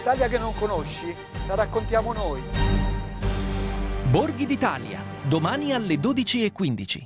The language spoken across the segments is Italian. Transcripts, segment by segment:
L'Italia che non conosci, la raccontiamo noi. Borghi d'Italia, domani alle 12:15.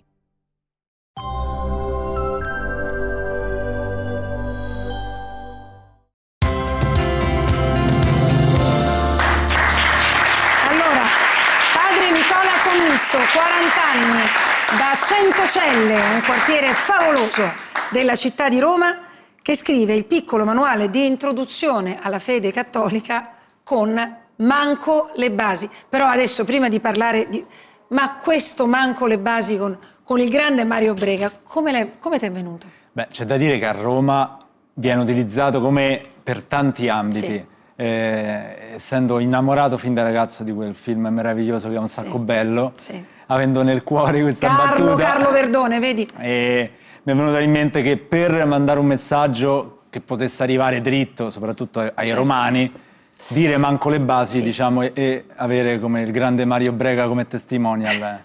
Allora, padre Nicola Comisso, 40 anni, da Centocelle, un quartiere favoloso della città di Roma, che scrive il piccolo manuale di introduzione alla fede cattolica con manco le basi. Però adesso, prima di parlare di... Ma questo manco le basi con il grande Mario Brega, come ti è venuto? Beh, c'è da dire che a Roma viene utilizzato come per tanti ambiti. Sì. Essendo innamorato fin da ragazzo di quel film meraviglioso che è Un sacco bello, sì, avendo nel cuore questa battuta... Carlo Verdone, vedi? Mi è venuto in mente che per mandare un messaggio che potesse arrivare dritto, soprattutto ai romani, dire manco le basi, diciamo, e avere come il grande Mario Brega come testimonial.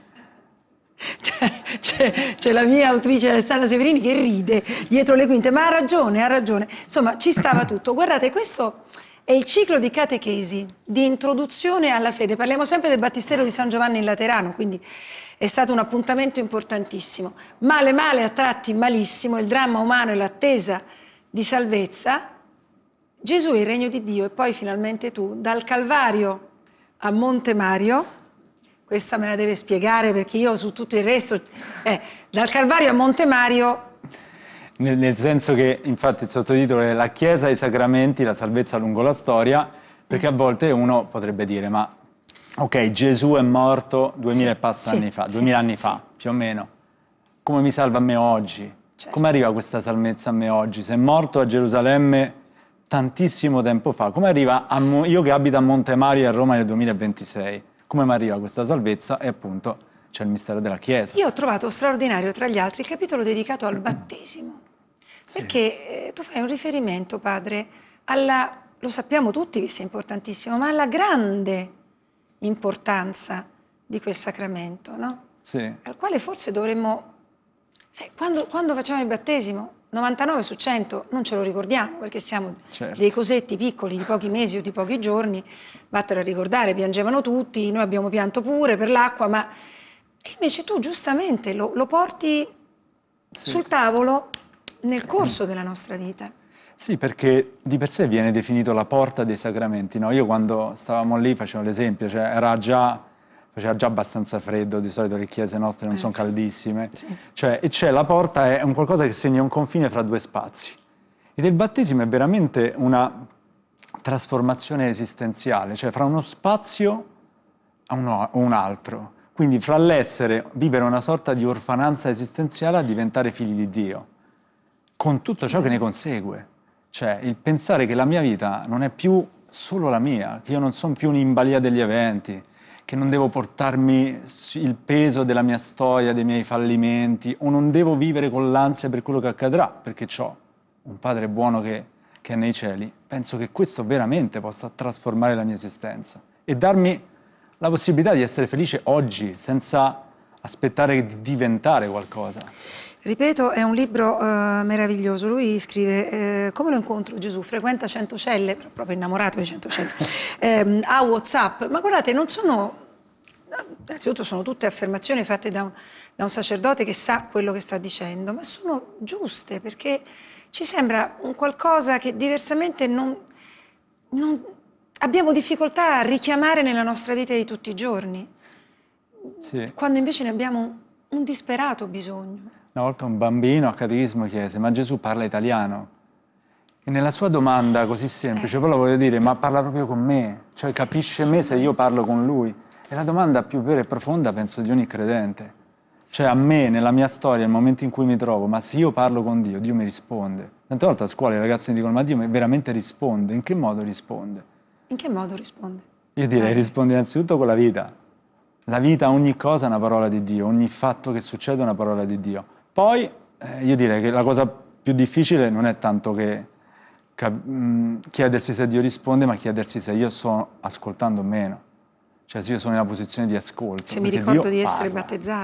C'è la mia autrice Alessandra Severini che ride dietro le quinte, ma ha ragione. Insomma, ci stava tutto. Guardate, questo è il ciclo di catechesi, di introduzione alla fede. Parliamo sempre del Battistero di San Giovanni in Laterano, quindi è stato un appuntamento importantissimo. Male, a tratti malissimo, il dramma umano e l'attesa di salvezza. Gesù è il regno di Dio e poi finalmente tu, dal Calvario a Monte Mario, questa me la deve spiegare perché io su tutto il resto, dal Calvario a Monte Mario... Nel senso che, infatti, il sottotitolo è La Chiesa, i sacramenti, la salvezza lungo la storia, perché a volte uno potrebbe dire, ma ok, Gesù è morto 2000 e passa anni fa, 2000 anni fa, più o meno. Come mi salva a me oggi? Certo. Come arriva questa salvezza a me oggi? Se è morto a Gerusalemme tantissimo tempo fa, come arriva a io che abito a Monte Mario a Roma nel 2026? Come mi arriva questa salvezza? E appunto c'è il mistero della Chiesa. Io ho trovato straordinario, tra gli altri, il capitolo dedicato al battesimo. Perché tu fai un riferimento, padre, lo sappiamo tutti che sia importantissimo, ma alla grande importanza di quel sacramento, no? Sì. Al quale forse dovremmo... Sai, quando facciamo il battesimo, 99 su 100 non ce lo ricordiamo, perché siamo dei cosetti piccoli di pochi mesi o di pochi giorni, vattene a ricordare, piangevano tutti, noi abbiamo pianto pure per l'acqua, ma... E invece tu giustamente lo porti sul tavolo nel corso della nostra vita. Sì, perché di per sé viene definito la porta dei sacramenti, no? Io quando stavamo lì facevo l'esempio, cioè faceva già abbastanza freddo, di solito le chiese nostre non sono caldissime, cioè, e c'è la porta, è un qualcosa che segna un confine fra due spazi. Ed il battesimo è veramente una trasformazione esistenziale, cioè fra uno spazio a un altro. Quindi fra vivere una sorta di orfananza esistenziale a diventare figli di Dio, con tutto ciò che ne consegue. Cioè il pensare che la mia vita non è più solo la mia, che io non sono più un'in balia degli eventi, che non devo portarmi il peso della mia storia, dei miei fallimenti, o non devo vivere con l'ansia per quello che accadrà, perché ho un Padre buono che è nei cieli. Penso che questo veramente possa trasformare la mia esistenza e darmi la possibilità di essere felice oggi, senza aspettare di diventare qualcosa. Ripeto, è un libro meraviglioso. Lui scrive, come lo incontro Gesù? Frequenta Centocelle, proprio innamorato di Centocelle, ha WhatsApp. Ma guardate, non sono... Innanzitutto sono tutte affermazioni fatte da un sacerdote che sa quello che sta dicendo, ma sono giuste, perché ci sembra un qualcosa che diversamente non abbiamo difficoltà a richiamare nella nostra vita di tutti i giorni, quando invece ne abbiamo un disperato bisogno. Una volta un bambino a catechismo chiese, ma Gesù parla italiano? E nella sua domanda così semplice, poi lo voglio dire, ma parla proprio con me? Cioè capisce me se io parlo con lui? È la domanda più vera e profonda, penso, di ogni credente. Cioè a me, nella mia storia, nel momento in cui mi trovo, ma se io parlo con Dio, Dio mi risponde. Tante volte a scuola i ragazzi mi dicono, ma Dio veramente risponde? In che modo risponde? In che modo risponde? Io direi risponde innanzitutto con la vita. La vita, ogni cosa è una parola di Dio, ogni fatto che succede è una parola di Dio. Poi io direi che la cosa più difficile non è tanto che chiedersi se Dio risponde, ma chiedersi se io sto ascoltando o meno. Cioè se io sono nella posizione di ascolto. Se mi ricordo di essere battezzato.